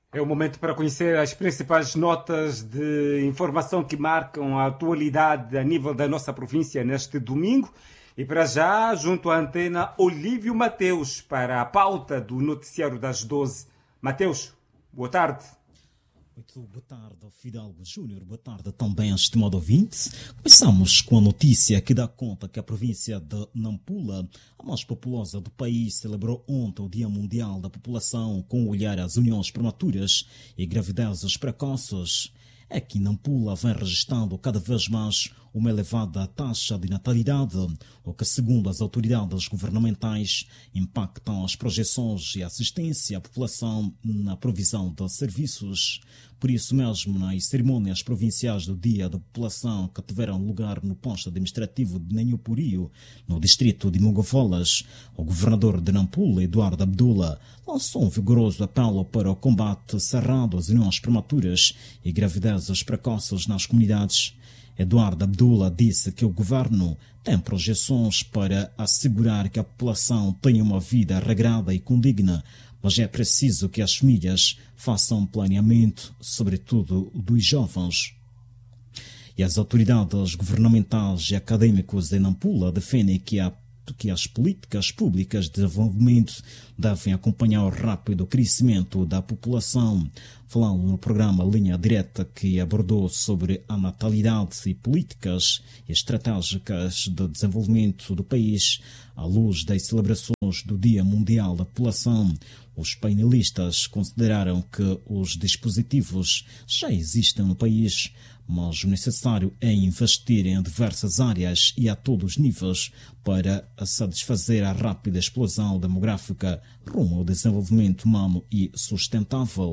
É o momento para conhecer as principais notas de informação que marcam a atualidade a nível da nossa província neste domingo. E para já, junto à antena, Olívio Mateus para a pauta do noticiário das 12. Mateus, boa tarde. Muito boa tarde, Fidalgo Júnior. Boa tarde também, estimado ouvinte. Começamos com a notícia que dá conta que a província de Nampula, a mais populosa do país, celebrou ontem o Dia Mundial da População com o olhar às uniões prematuras e gravidezes precoces. É que Nampula vem registrando cada vez mais uma elevada taxa de natalidade, o que, segundo as autoridades governamentais, impactam as projeções e assistência à população na provisão de serviços. Por isso mesmo, nas cerimônias provinciais do Dia da População que tiveram lugar no posto administrativo de Nenhupurio, no distrito de Mogofolas, o governador de Nampula, Eduardo Abdullah, lançou um vigoroso apelo para o combate cerrado às uniões prematuras e gravidezes precoces nas comunidades. Eduardo Abdullah disse que o governo tem projeções para assegurar que a população tenha uma vida regrada e condigna, mas é preciso que as famílias façam um planeamento, sobretudo dos jovens. E as autoridades governamentais e acadêmicos de Nampula defendem que as políticas públicas de desenvolvimento devem acompanhar o rápido crescimento da população. Falando no programa Linha Direta, que abordou sobre a natalidade e políticas estratégicas de desenvolvimento do país, à luz das celebrações do Dia Mundial da População, os painelistas consideraram que os dispositivos já existem no país, mas o necessário é investir em diversas áreas e a todos os níveis para satisfazer a rápida explosão demográfica rumo ao desenvolvimento humano e sustentável.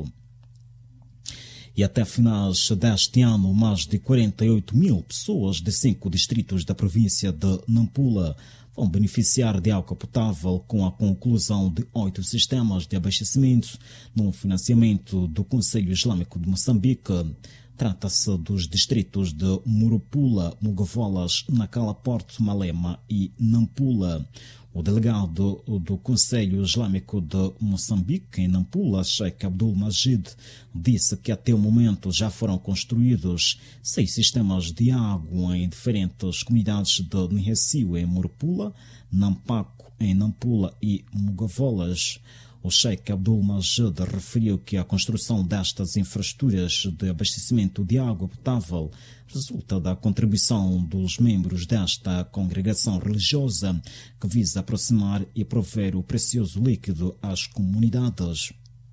E até finais deste ano, mais de 48 mil pessoas de 5 distritos da província de Nampula vão beneficiar de água potável com a conclusão de 8 sistemas de abastecimento no financiamento do Conselho Islâmico de Moçambique. Trata-se dos distritos de Murupula, Mogofolas, Nacala Porto, Malema e Nampula. O delegado do Conselho Islâmico de Moçambique, em Nampula, Sheikh Abdul Majid, disse que até o momento já foram construídos 6 sistemas de água em diferentes comunidades de Nhecio, em Murupula, Nampaco, em Nampula e Mogofolas. O Sheikh Abdul Majid referiu que a construção destas infraestruturas de abastecimento de água potável resulta da contribuição dos membros desta congregação religiosa que visa aproximar e prover o precioso líquido às comunidades.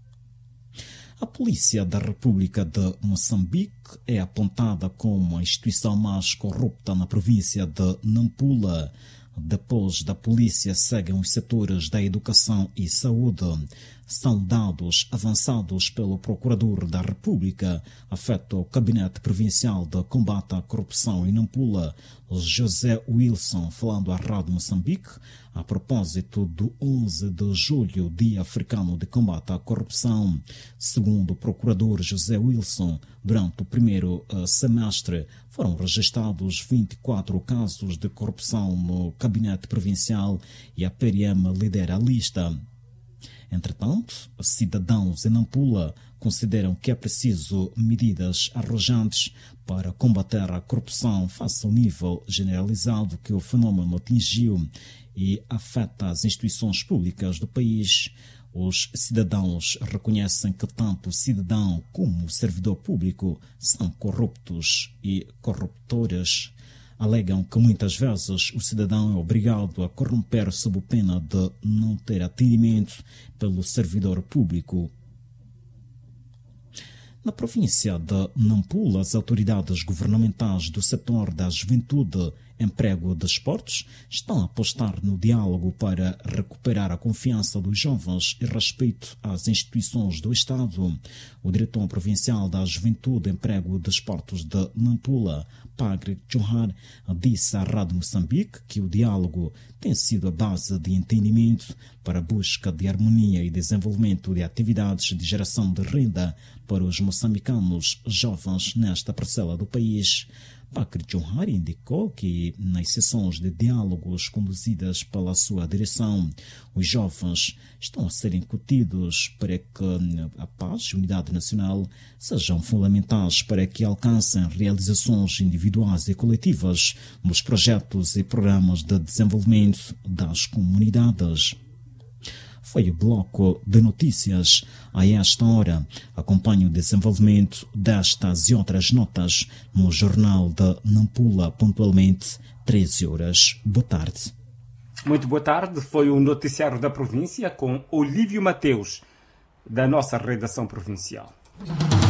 A Polícia da República de Moçambique é apontada como a instituição mais corrupta na província de Nampula. Depois da polícia, seguem os setores da educação e saúde. São dados avançados pelo Procurador da República, afeto ao Gabinete Provincial de Combate à Corrupção em Nampula, José Wilson, falando à Rádio Moçambique, a propósito do 11 de julho, Dia Africano de Combate à Corrupção. Segundo o Procurador José Wilson, durante o primeiro semestre foram registrados 24 casos de corrupção no Gabinete Provincial e a PRM lidera a lista. Entretanto, cidadãos em Nampula consideram que é preciso medidas arrojantes para combater a corrupção face ao nível generalizado que o fenômeno atingiu e afeta as instituições públicas do país. Os cidadãos reconhecem que tanto o cidadão como o servidor público são corruptos e corruptores. Alegam que muitas vezes o cidadão é obrigado a corromper sob pena de não ter atendimento pelo servidor público. Na província de Nampula, as autoridades governamentais do setor da juventude, emprego e desportos estão a apostar no diálogo para recuperar a confiança dos jovens e respeito às instituições do Estado. O diretor provincial da Juventude, Emprego e Desportos de Nampula, Pagre Johar, disse à Rádio Moçambique que o diálogo tem sido a base de entendimento para a busca de harmonia e desenvolvimento de atividades de geração de renda para os moçambicanos jovens nesta parcela do país. Bakr Johari indicou que, nas sessões de diálogos conduzidas pela sua direção, os jovens estão a ser incutidos para que a paz e a unidade nacional sejam fundamentais para que alcancem realizações individuais e coletivas nos projetos e programas de desenvolvimento das comunidades. Foi o bloco de notícias. A esta hora, acompanhe o desenvolvimento destas e outras notas no Jornal de Nampula, pontualmente 13 horas. Boa tarde. Muito boa tarde. Foi o Noticiário da Província com Olívio Mateus, da nossa redação provincial.